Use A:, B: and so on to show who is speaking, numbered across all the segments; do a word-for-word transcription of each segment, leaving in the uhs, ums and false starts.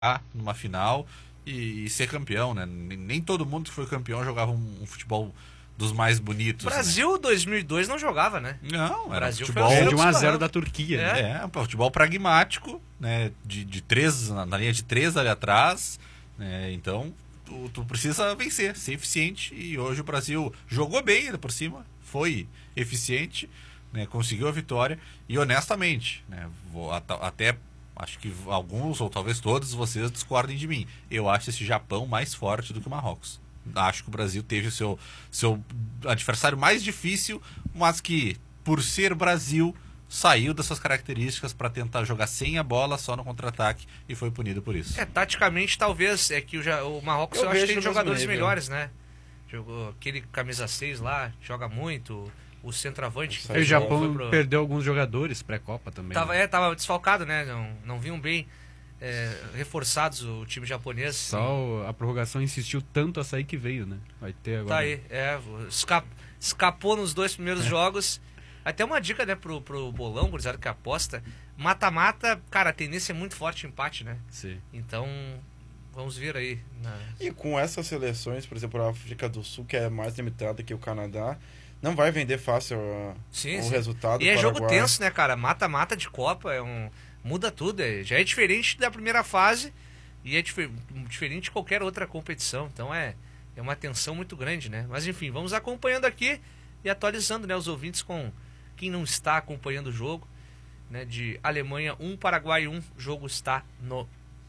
A: numa final e, e ser campeão, né? Nem todo mundo que foi campeão jogava um, um futebol dos mais bonitos.
B: Brasil
A: né?
B: dois mil e dois não jogava, né?
A: Não, era
B: Brasil
A: futebol
B: foi
C: de um a zero da Turquia.
B: É.
C: Né?
A: É, um futebol pragmático, né? De, de três, na, na linha de três ali atrás, né? Então tu, tu precisa vencer, ser eficiente, e hoje o Brasil jogou bem ainda por cima, foi eficiente, né? Conseguiu a vitória e honestamente, né? Vou at- até acho que alguns ou talvez todos vocês discordem de mim. Eu acho esse Japão mais forte do que o Marrocos. Acho que o Brasil teve o seu, seu adversário mais difícil, mas que, por ser Brasil, saiu dessas características para tentar jogar sem a bola, só no contra-ataque, e foi punido por isso.
B: É, taticamente, talvez, é que o, Ja- o Marrocos eu,
D: Eu
B: acho que
D: vejo
B: tem
D: no mesmo
B: jogadores
D: nível.
B: melhores, né? Jogou aquele camisa seis lá, joga muito, o centroavante...
D: Essa
C: E o
D: Aí
C: Japão
B: foi pro-
C: perdeu alguns jogadores pré-copa também.
B: Tava,
C: né?
B: é, tava desfalcado, né? Não, não vinham bem é, reforçados o time japonês.
C: Só o- a prorrogação insistiu tanto a sair que veio, né? Vai ter agora.
B: Tá aí, é, esca- escapou nos dois primeiros jogos. Até uma dica, né, pro, pro bolão, gurizada que aposta. Mata-mata, cara, a tendência é muito forte empate, né?
C: Sim.
B: Então, vamos ver aí. Na...
D: E com essas seleções, por exemplo, a África do Sul, que é mais limitada que o Canadá, não vai vender fácil uh,
B: Sim,
D: o
B: sim.
D: resultado.
B: E é
D: do
B: jogo
D: Paraguai.
B: tenso, né, cara? Mata-mata de Copa, é um... muda tudo. É... Já é diferente da primeira fase e é dif... diferente de qualquer outra competição. Então é... é uma tensão muito grande, né? Mas enfim, vamos acompanhando aqui e atualizando, né, os ouvintes com quem não está acompanhando o jogo, né, de Alemanha um, Paraguai um, o jogo está no...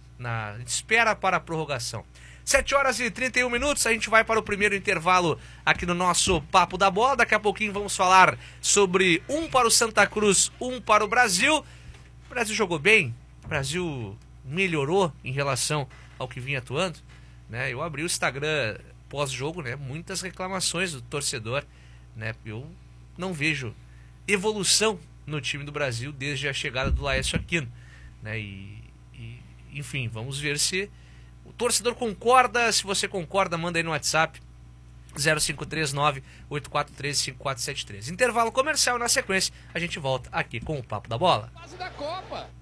B: na espera para a prorrogação. sete horas e trinta e um minutos, a gente vai para o primeiro intervalo aqui no nosso Papo da Bola. Daqui a pouquinho vamos falar sobre um para o Santa Cruz, um para o Brasil. O Brasil jogou bem, o Brasil melhorou em relação ao que vinha atuando, né? Eu abri o Instagram pós-jogo, né? Muitas reclamações do torcedor, né? Eu não vejo evolução no time do Brasil desde a chegada do Laércio Aquino, né? E, e enfim, vamos ver se o torcedor concorda. Se você concorda, manda aí no WhatsApp zero cinco três nove oito quatro três cinco quatro sete três. Intervalo comercial, na sequência a gente volta aqui com o Papo da Bola.
E: Fase da Copa.